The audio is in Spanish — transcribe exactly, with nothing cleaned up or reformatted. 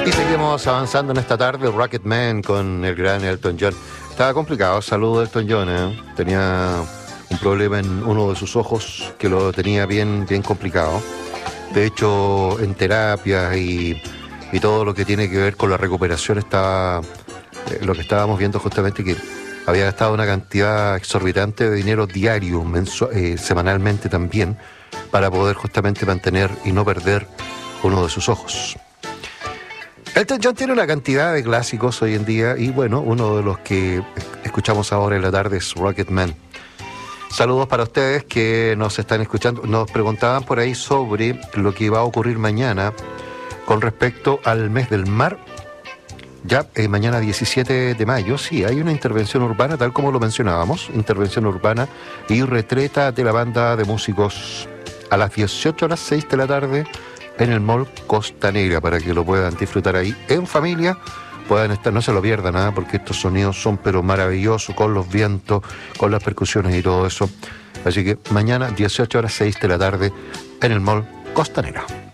Y seguimos avanzando en esta tarde, Rocketman con el gran Elton John. Estaba complicado, salud de Elton John, ¿eh? Tenía un problema en uno de sus ojos que lo tenía bien, bien complicado. De hecho, en terapia y, y todo lo que tiene que ver con la recuperación, estaba eh, lo que estábamos viendo justamente que había gastado una cantidad exorbitante de dinero diario, mensu- eh, semanalmente también, para poder justamente mantener y no perder uno de sus ojos. Elton John tiene una cantidad de clásicos hoy en día y bueno, uno de los que escuchamos ahora en la tarde es Rocketman. Saludos para ustedes que nos están escuchando. Nos preguntaban por ahí sobre lo que va a ocurrir mañana con respecto al mes del mar. Ya eh, mañana diecisiete de mayo, sí, hay una intervención urbana, tal como lo mencionábamos, intervención urbana y retreta de la banda de músicos a las dieciocho horas seis de la tarde en el Mall Costanera, para que lo puedan disfrutar ahí en familia, puedan estar, no se lo pierdan nada, porque estos sonidos son pero maravillosos, con los vientos, con las percusiones y todo eso. Así que mañana dieciocho horas seis de la tarde en el Mall Costanera.